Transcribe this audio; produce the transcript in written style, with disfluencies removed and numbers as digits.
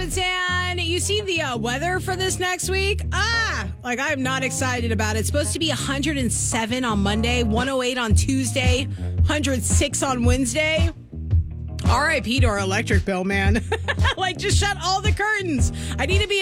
Levitan. You see the weather for this next week? I'm not excited about it. It's supposed to be 107 on Monday, 108 on Tuesday, 106 on Wednesday. RIP to our electric bill, man. Just shut all the curtains. I need to be